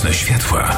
Nocne światła.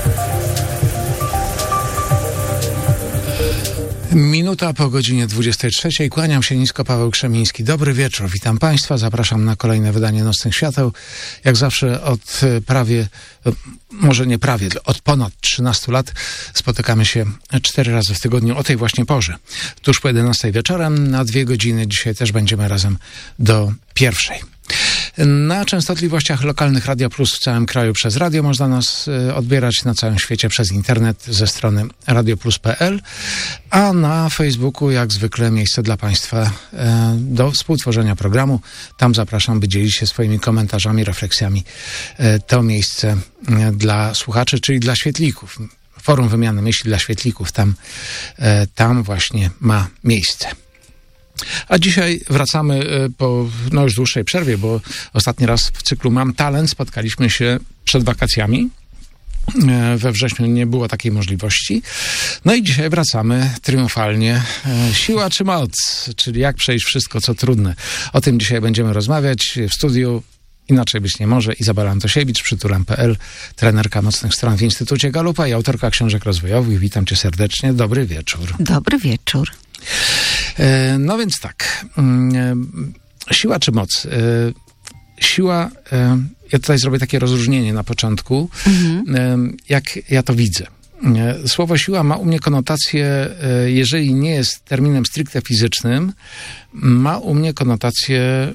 Minuta po godzinie 23. Kłaniam się nisko, Paweł Krzemiński. Dobry wieczór, witam Państwa. Zapraszam na kolejne wydanie Nocnych Świateł. Jak zawsze od prawie, może nie prawie, od ponad 13 lat spotykamy się 4 razy w tygodniu o tej właśnie porze. Tuż po 11 wieczorem na 2 godziny. Dzisiaj też będziemy razem do 1. Na częstotliwościach lokalnych Radia Plus w całym kraju przez radio można nas odbierać, na całym świecie przez internet ze strony radioplus.pl, a na Facebooku jak zwykle miejsce dla Państwa do współtworzenia programu. Tam zapraszam, by dzielić się swoimi komentarzami, refleksjami. To miejsce dla słuchaczy, czyli dla świetlików. Forum Wymiany Myśli dla Świetlików tam właśnie ma miejsce. A dzisiaj wracamy po już dłuższej przerwie, bo ostatni raz w cyklu Mam Talent spotkaliśmy się przed wakacjami. We wrześniu nie było takiej możliwości. No i dzisiaj wracamy triumfalnie. Siła czy moc? Czyli jak przejść wszystko, co trudne. O tym dzisiaj będziemy rozmawiać w studiu. Inaczej być nie może. Izabela Antosiewicz, Przytulam.pl, trenerka Nocnych Stron w Instytucie Galupa i autorka książek rozwojowych. Witam cię serdecznie. Dobry wieczór. Dobry wieczór. No więc tak. Siła czy moc? Siła, ja tutaj zrobię takie rozróżnienie na początku, jak ja to widzę. Słowo siła ma u mnie konotację, jeżeli nie jest terminem stricte fizycznym, ma u mnie konotacje,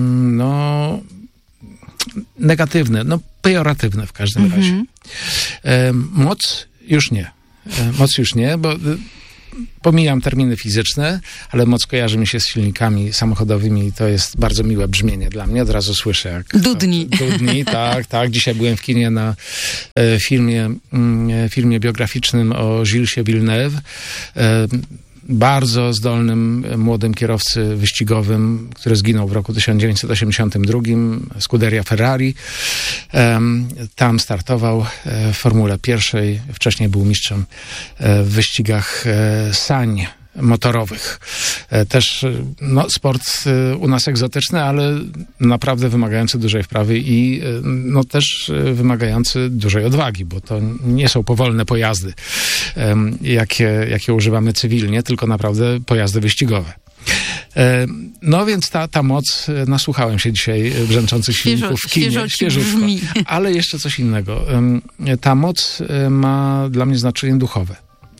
negatywne, pejoratywne w każdym razie. Moc już nie. Moc już nie, bo pomijam terminy fizyczne, ale moc kojarzy mi się z silnikami samochodowymi i to jest bardzo miłe brzmienie dla mnie. Od razu słyszę jak... Dudni. Dudni, tak. Dzisiaj byłem w kinie na filmie biograficznym o Gillesie Villeneuve. Bardzo zdolnym, młodym kierowcy wyścigowym, który zginął w roku 1982, Scuderia Ferrari. Tam startował w Formule 1. Wcześniej był mistrzem w wyścigach sań motorowych. Też sport u nas egzotyczny, ale naprawdę wymagający dużej wprawy i też wymagający dużej odwagi, bo to nie są powolne pojazdy, jakie używamy cywilnie, tylko naprawdę pojazdy wyścigowe. No więc ta moc, nasłuchałem się dzisiaj brzęczących silników w kinie, świeżutko, ale jeszcze coś innego. Ta moc ma dla mnie znaczenie duchowe.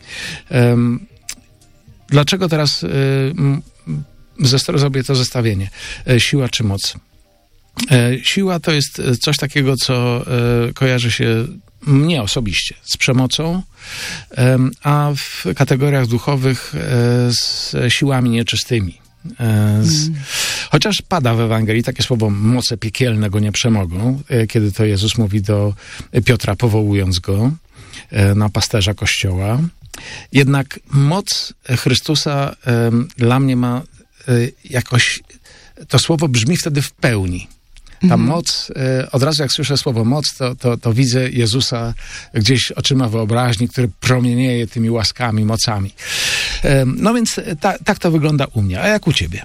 Dlaczego teraz zrobię to zestawienie? Siła czy moc? Siła to jest coś takiego, co kojarzy się mnie osobiście z przemocą, a w kategoriach duchowych z siłami nieczystymi. Chociaż pada w Ewangelii takie słowo moce piekielne go nie przemogą, kiedy to Jezus mówi do Piotra, powołując go na pasterza Kościoła. Jednak moc Chrystusa dla mnie ma jakoś, to słowo brzmi wtedy w pełni. Ta moc, od razu jak słyszę słowo moc, to widzę Jezusa gdzieś oczyma wyobraźni, który promienieje tymi łaskami, mocami. No więc tak to wygląda u mnie. A jak u ciebie?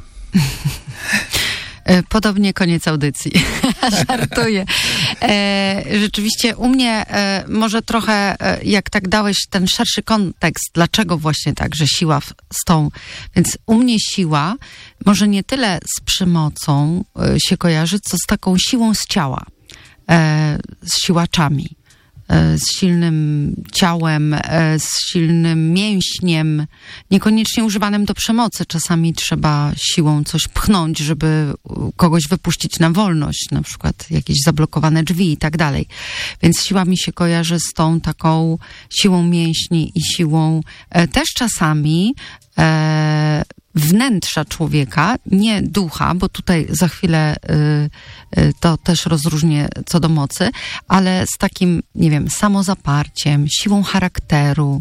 Podobnie koniec audycji. Żartuję. Rzeczywiście u mnie może trochę, jak tak dałeś ten szerszy kontekst, dlaczego właśnie tak, że siła z tą. Więc u mnie siła może nie tyle z przemocą się kojarzy, co z taką siłą z ciała, z siłaczami. Z silnym ciałem, z silnym mięśniem, niekoniecznie używanym do przemocy. Czasami trzeba siłą coś pchnąć, żeby kogoś wypuścić na wolność, na przykład jakieś zablokowane drzwi i tak dalej. Więc siła mi się kojarzy z tą taką siłą mięśni i siłą też czasami wnętrza człowieka, nie ducha, bo tutaj za chwilę to też rozróżnię co do mocy, ale z takim, nie wiem, samozaparciem, siłą charakteru,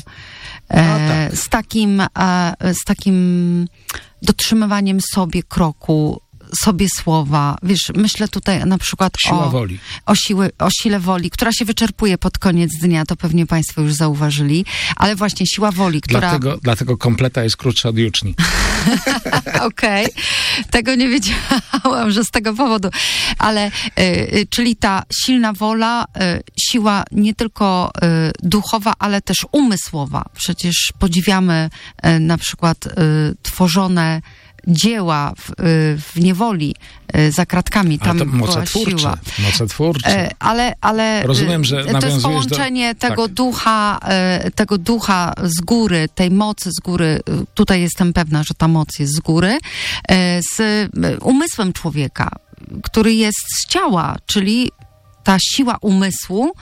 z takim dotrzymywaniem sobie kroku, sobie słowa. Wiesz, myślę tutaj na przykład o sile woli, która się wyczerpuje pod koniec dnia, to pewnie Państwo już zauważyli, ale właśnie siła woli, która... Dlatego kompleta jest krótsza od juczni. Okej. Tego nie wiedziałam, że z tego powodu. Ale, czyli ta silna wola, siła nie tylko duchowa, ale też umysłowa. Przecież podziwiamy na przykład tworzone dzieła w niewoli, za kratkami. Tam to była siła. Moce twórcze. Ale rozumiem, że to jest połączenie tego ducha z góry, tej mocy z góry. Tutaj jestem pewna, że ta moc jest z góry, z umysłem człowieka, który jest z ciała, czyli ta siła umysłu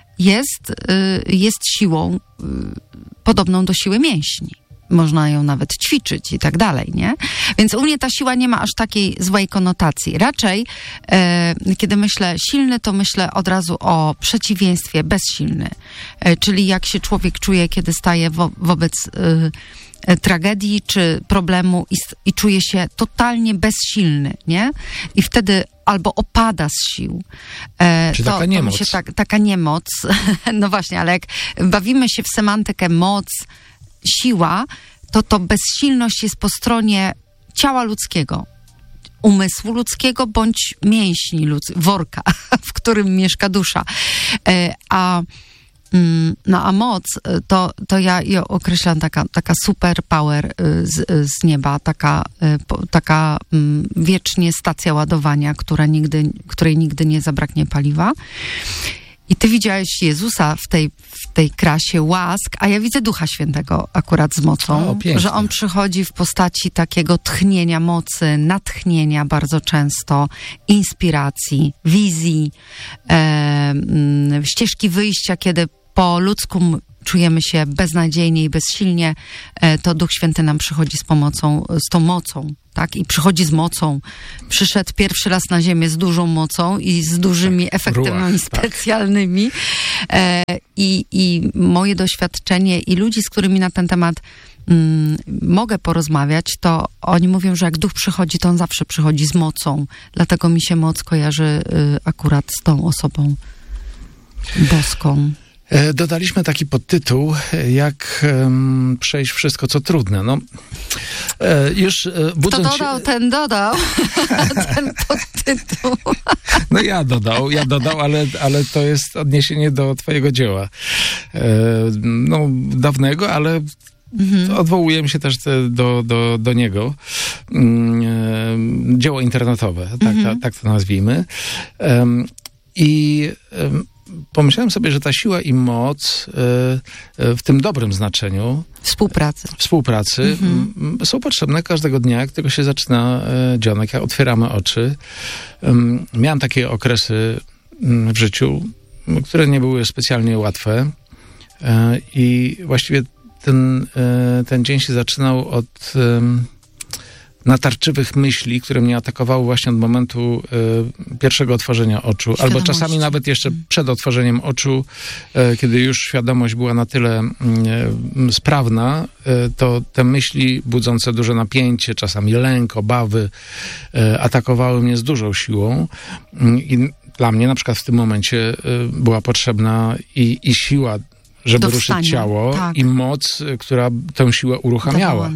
jest siłą podobną do siły mięśni. Można ją nawet ćwiczyć i tak dalej, nie? Więc u mnie ta siła nie ma aż takiej złej konotacji. Raczej, kiedy myślę silny, to myślę od razu o przeciwieństwie bezsilny. Czyli jak się człowiek czuje, kiedy staje wobec tragedii czy problemu i czuje się totalnie bezsilny, nie? I wtedy albo opada z sił. Czy taka niemoc. To mi się taka niemoc. No właśnie, ale jak bawimy się w semantykę moc, siła, to bezsilność jest po stronie ciała ludzkiego, umysłu ludzkiego bądź mięśni worka, w którym mieszka dusza. A moc to ja ją określam taka super power z nieba, taka wiecznie stacja ładowania, której nigdy nie zabraknie paliwa. I ty widziałeś Jezusa w tej krasie łask, a ja widzę Ducha Świętego akurat z mocą, że On przychodzi w postaci takiego tchnienia mocy, natchnienia bardzo często, inspiracji, wizji, ścieżki wyjścia, kiedy po ludzku czujemy się beznadziejnie i bezsilnie, to Duch Święty nam przychodzi z tą mocą, tak? I przychodzi z mocą. Przyszedł pierwszy raz na ziemię z dużą mocą i z dużymi efektami specjalnymi. I moje doświadczenie i ludzi, z którymi na ten temat mogę porozmawiać, to oni mówią, że jak Duch przychodzi, to On zawsze przychodzi z mocą. Dlatego mi się moc kojarzy akurat z tą osobą boską. Dodaliśmy taki podtytuł, jak przejść wszystko, co trudne. No, już budząc Kto dodał, ten dodał ten podtytuł. No ja dodał, ale to jest odniesienie do twojego dzieła. No, dawnego, ale odwołujemy się też do niego. Dzieło internetowe, tak to nazwijmy. I pomyślałem sobie, że ta siła i moc w tym dobrym znaczeniu współpracy są potrzebne każdego dnia, jak tylko się zaczyna dzionek, jak otwieramy oczy. Miałem takie okresy w życiu, które nie były specjalnie łatwe i właściwie ten dzień się zaczynał od natarczywych myśli, które mnie atakowały właśnie od momentu pierwszego otworzenia oczu, albo czasami nawet jeszcze przed otworzeniem oczu, kiedy już świadomość była na tyle sprawna, to te myśli budzące duże napięcie, czasami lęk, obawy, atakowały mnie z dużą siłą i dla mnie na przykład w tym momencie była potrzebna i siła, żeby ruszyć ciało, i moc, która tę siłę uruchamiała.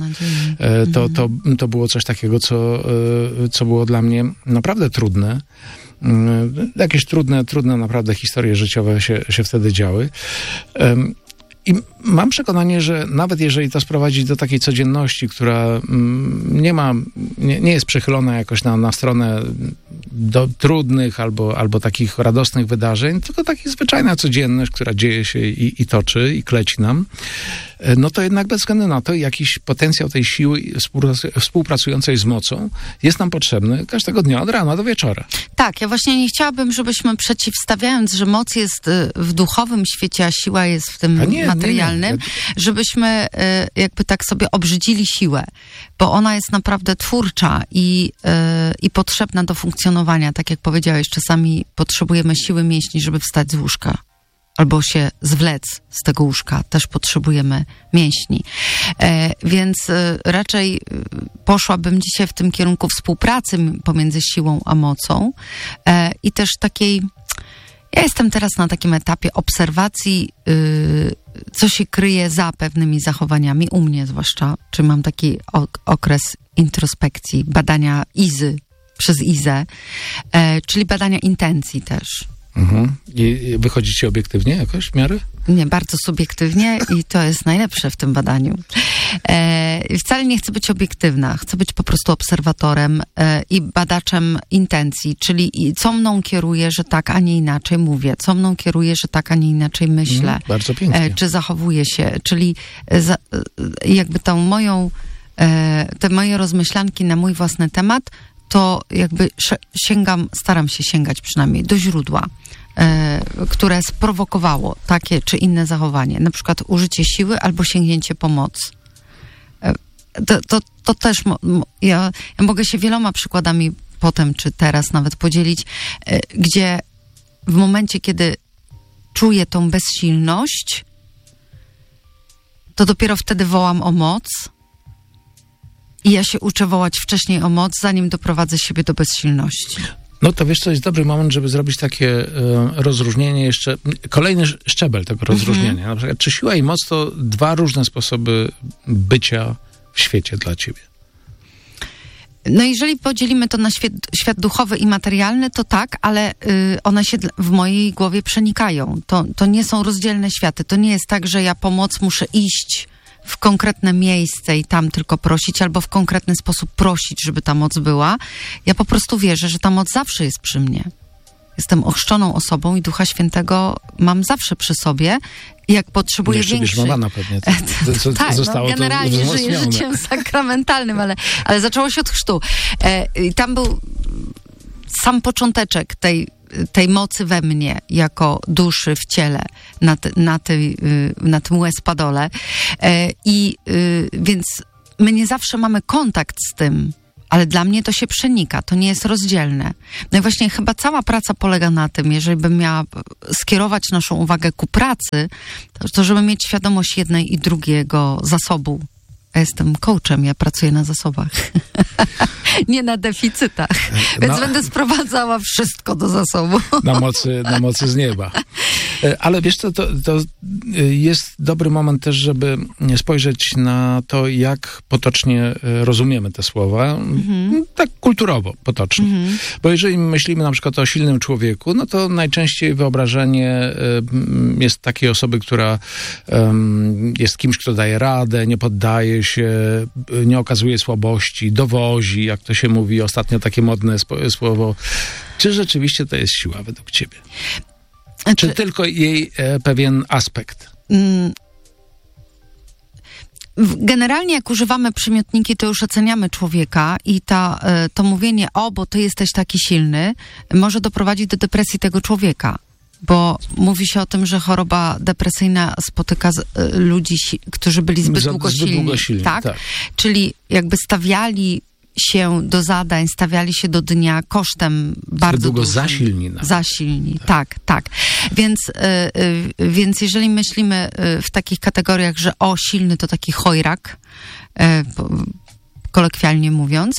To było coś takiego, co było dla mnie naprawdę trudne. Jakieś trudne naprawdę historie życiowe się wtedy działy. I mam przekonanie, że nawet jeżeli to sprowadzić do takiej codzienności, która nie jest przychylona jakoś na stronę do trudnych albo takich radosnych wydarzeń, tylko taka zwyczajna codzienność, która dzieje się i toczy i kleci nam, no to jednak bez względu na to jakiś potencjał tej siły współpracującej z mocą jest nam potrzebny każdego dnia od rana do wieczora. Tak, ja właśnie nie chciałabym, żebyśmy przeciwstawiając, że moc jest w duchowym świecie, a siła jest w tym materialnym, żebyśmy jakby tak sobie obrzydzili siłę, bo ona jest naprawdę twórcza i potrzebna do funkcjonowania. Tak jak powiedziałeś, czasami potrzebujemy siły mięśni, żeby wstać z łóżka. Albo się zwlec z tego łóżka. Też potrzebujemy mięśni. Więc raczej poszłabym dzisiaj w tym kierunku współpracy pomiędzy siłą a mocą i też takiej... Ja jestem teraz na takim etapie obserwacji co się kryje za pewnymi zachowaniami, u mnie zwłaszcza, czy mam taki okres introspekcji, badania Izy przez Izę, czyli badania intencji też. I wychodzicie obiektywnie jakoś w miarę? Nie, bardzo subiektywnie i to jest najlepsze w tym badaniu. Wcale nie chcę być obiektywna, chcę być po prostu obserwatorem i badaczem intencji, czyli co mną kieruje, że tak, a nie inaczej mówię, co mną kieruje, że tak, a nie inaczej myślę. Bardzo pięknie. Czy zachowuję się, czyli jakby tą moją, te moje rozmyślanki na mój własny temat, to jakby staram się sięgać przynajmniej do źródła, które sprowokowało takie czy inne zachowanie. Na przykład użycie siły albo sięgnięcie pomocy. To też ja mogę się wieloma przykładami potem czy teraz nawet podzielić, gdzie w momencie, kiedy czuję tą bezsilność, to dopiero wtedy wołam o moc. I ja się uczę wołać wcześniej o moc, zanim doprowadzę siebie do bezsilności. No to wiesz, to jest dobry moment, żeby zrobić takie rozróżnienie jeszcze, kolejny szczebel tego rozróżnienia. Na przykład, czy siła i moc to dwa różne sposoby bycia w świecie dla ciebie? No jeżeli podzielimy to na świat duchowy i materialny, to tak, ale one się w mojej głowie przenikają. To nie są rozdzielne światy. To nie jest tak, że ja pomoc muszę iść w konkretne miejsce i tam tylko prosić, albo w konkretny sposób prosić, żeby ta moc była. Ja po prostu wierzę, że ta moc zawsze jest przy mnie. Jestem ochrzczoną osobą i Ducha Świętego mam zawsze przy sobie. I jak potrzebuję większy... Bierzmowana pewnie. Tak, zostało generalnie to żyję życiem sakramentalnym, ale zaczęło się od chrztu. I tam był sam począteczek tej mocy we mnie, jako duszy w ciele, na tym łez-padole. Więc my nie zawsze mamy kontakt z tym, ale dla mnie to się przenika, to nie jest rozdzielne. No i właśnie chyba cała praca polega na tym, jeżeli bym miała skierować naszą uwagę ku pracy, to żeby mieć świadomość jednej i drugiego zasobu. Ja jestem coachem, ja pracuję na zasobach. Nie na deficytach. Więc będę sprowadzała wszystko do zasobu. Na mocy z nieba. Ale wiesz co, to jest dobry moment też, żeby spojrzeć na to, jak potocznie rozumiemy te słowa. Tak kulturowo, potocznie. Bo jeżeli myślimy na przykład o silnym człowieku, no to najczęściej wyobrażenie jest takiej osoby, która jest kimś, kto daje radę, nie poddaje się, nie okazuje słabości, dowozi, jak to się mówi, ostatnio takie modne słowo. Czy rzeczywiście to jest siła według ciebie? Czy tylko jej pewien aspekt? Generalnie jak używamy przymiotniki, to już oceniamy człowieka i to mówienie, bo ty jesteś taki silny, może doprowadzić do depresji tego człowieka. Bo mówi się o tym, że choroba depresyjna spotyka ludzi, którzy byli zbyt długo silni. Tak? Czyli jakby stawiali się do zadań, stawiali się do dnia kosztem bardzo dużym. Zasilni. Tak. Więc jeżeli myślimy w takich kategoriach, że silny to taki chojrak, kolokwialnie mówiąc,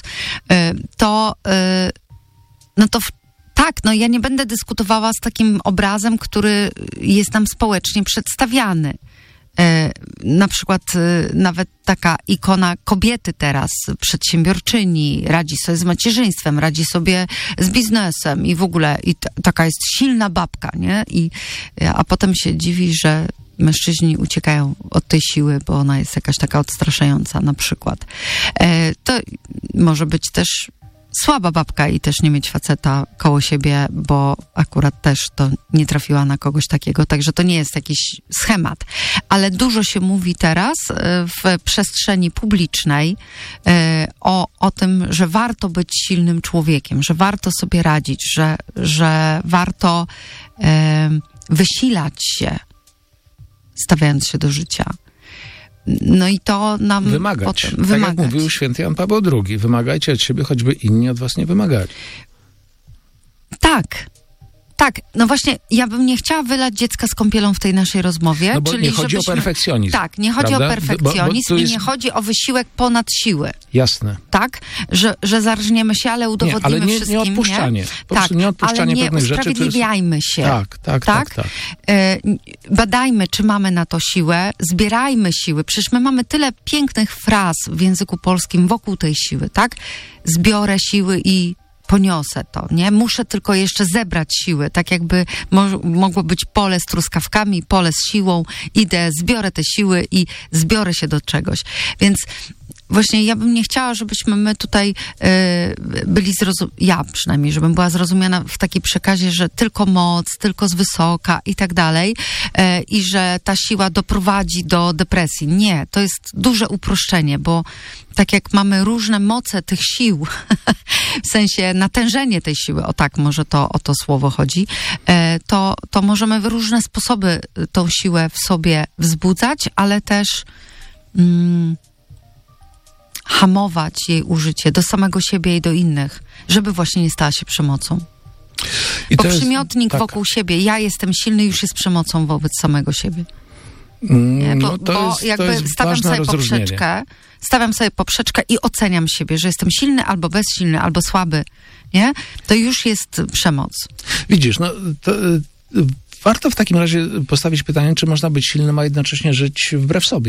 ja nie będę dyskutowała z takim obrazem, który jest nam społecznie przedstawiany. Na przykład nawet taka ikona kobiety teraz, przedsiębiorczyni, radzi sobie z macierzyństwem, radzi sobie z biznesem i w ogóle taka jest silna babka, nie? A potem się dziwi, że mężczyźni uciekają od tej siły, bo ona jest jakaś taka odstraszająca na przykład. To może być też słaba babka i też nie mieć faceta koło siebie, bo akurat też to nie trafiła na kogoś takiego, także to nie jest jakiś schemat. Ale dużo się mówi teraz w przestrzeni publicznej o tym, że warto być silnym człowiekiem, że warto sobie radzić, że warto wysilać się, stawiając się do życia. No i to nam wymagać. Potem wymagać. Tak jak mówił święty Jan Paweł II, wymagajcie od siebie, choćby inni od was nie wymagali. Tak, Tak, no właśnie, ja bym nie chciała wylać dziecka z kąpielą w tej naszej rozmowie. No bo czyli nie chodzi o perfekcjonizm. Tak, nie chodzi prawda? o perfekcjonizm bo i jest... nie chodzi o wysiłek ponad siły. Jasne. Tak? Że zarżniemy się, ale udowodnimy ale wszystkim. Nie odpuszczanie. Tak, nie odpuszczanie ale nie pewnych rzeczy. usprawiedliwiajmy się. Tak. Badajmy, czy mamy na to siłę, zbierajmy siły. Przecież my mamy tyle pięknych fraz w języku polskim wokół tej siły, tak? Zbiorę siły i poniosę to, nie? Muszę tylko jeszcze zebrać siły, tak jakby mogło być pole z truskawkami, pole z siłą, idę, zbiorę te siły i zbiorę się do czegoś. Więc właśnie ja bym nie chciała, żebyśmy my tutaj byli ja przynajmniej, żebym była zrozumiana w takiej przekazie, że tylko moc, tylko z wysoka i tak dalej i że ta siła doprowadzi do depresji. Nie, to jest duże uproszczenie, bo tak jak mamy różne moce tych sił, w sensie natężenie tej siły, o tak, może o to słowo chodzi, to możemy w różne sposoby tą siłę w sobie wzbudzać, ale też hamować jej użycie do samego siebie i do innych, żeby właśnie nie stała się przemocą. Bo przymiotnik wokół siebie, ja jestem silny, już jest przemocą wobec samego siebie. Bo stawiam sobie poprzeczkę i oceniam siebie, że jestem silny albo bezsilny, albo słaby, nie? To już jest przemoc. Widzisz, warto w takim razie postawić pytanie, czy można być silnym, a jednocześnie żyć wbrew sobie.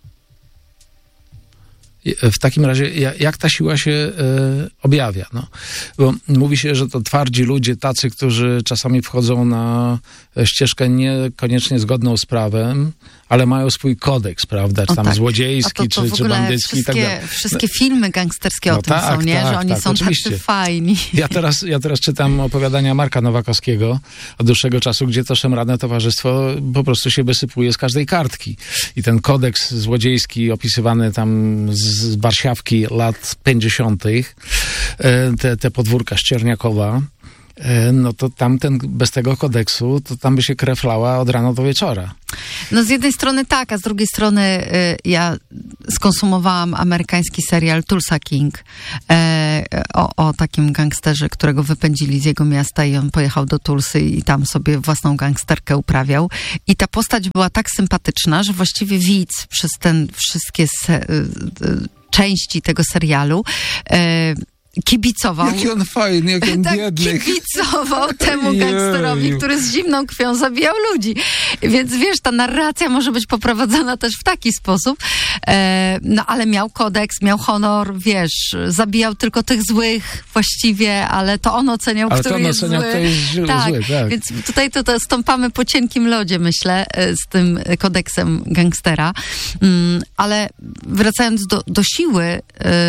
W takim razie, jak ta siła się objawia? No, bo mówi się, że to twardzi ludzie, tacy, którzy czasami wchodzą na ścieżkę niekoniecznie zgodną z prawem, ale mają swój kodeks, prawda? Czy tam złodziejski, czy bandycki i tak dalej. Wszystkie filmy gangsterskie o tym są, nie? Że oni są oczywiście tacy fajni. Ja teraz czytam opowiadania Marka Nowakowskiego od dłuższego czasu, gdzie to szemrane towarzystwo po prostu się wysypuje z każdej kartki. I ten kodeks złodziejski opisywany tam z Warszawki lat 50., te podwórka Ścierniakowa, no to tamten bez tego kodeksu, to tam by się krew lała od rana do wieczora. No z jednej strony tak, a z drugiej strony ja skonsumowałam amerykański serial Tulsa King o takim gangsterze, którego wypędzili z jego miasta i on pojechał do Tulsy i tam sobie własną gangsterkę uprawiał. I ta postać była tak sympatyczna, że właściwie widz przez wszystkie części tego serialu kibicował. Jaki on fajny, jak on biedny. Kibicował temu gangsterowi, który z zimną krwią zabijał ludzi. Więc wiesz, ta narracja może być poprowadzona też w taki sposób. No ale miał kodeks, miał honor, wiesz, zabijał tylko tych złych właściwie, ale to on oceniał, który jest zły. Kto jest zły, tak. Więc tutaj to stąpamy po cienkim lodzie, myślę, z tym kodeksem gangstera. Ale wracając do siły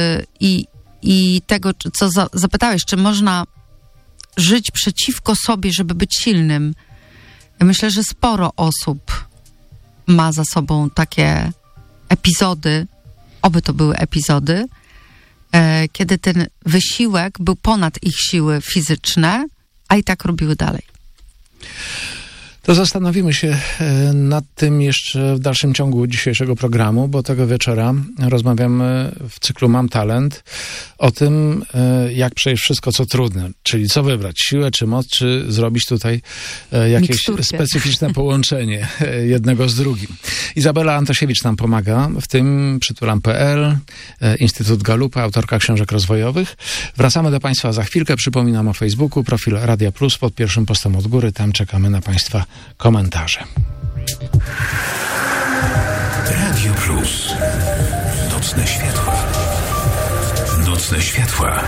i tego, co zapytałeś, czy można żyć przeciwko sobie, żeby być silnym. Ja myślę, że sporo osób ma za sobą takie epizody, oby to były epizody, kiedy ten wysiłek był ponad ich siły fizyczne, a i tak robiły dalej. To zastanowimy się nad tym jeszcze w dalszym ciągu dzisiejszego programu, bo tego wieczora rozmawiamy w cyklu Mam Talent o tym, jak przejść wszystko, co trudne. Czyli co wybrać, siłę czy moc, czy zrobić tutaj jakieś specyficzne połączenie jednego z drugim. Izabela Antosiewicz nam pomaga, w tym Przytulam.pl, Instytut Galupa, autorka książek rozwojowych. Wracamy do Państwa za chwilkę. Przypominam o Facebooku, profil Radia Plus pod pierwszym postem od góry. Tam czekamy na Państwa komentarze. Radio Plus. Nocne światła. Nocne światła.